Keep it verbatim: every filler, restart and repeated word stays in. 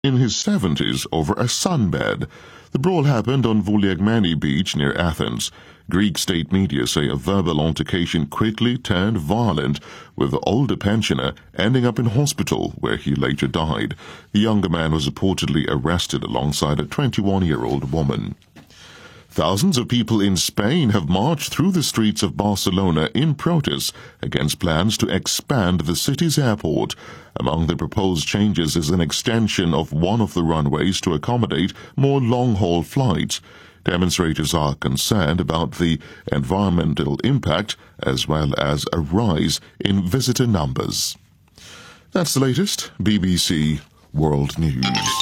in his seventies over a sunbed. The brawl happened on Vouliagmeni Beach near Athens. Greek state media say a verbal altercation quickly turned violent, with the older pensioner ending up in hospital, where he later died. The younger man was reportedly arrested alongside a twenty-one-year-old woman. Thousands of people in Spain have marched through the streets of Barcelona in protest against plans to expand the city's airport. Among the proposed changes is an extension of one of the runways to accommodate more long-haul flights. Demonstrators are concerned about the environmental impact as well as a rise in visitor numbers. That's the latest B B C World News.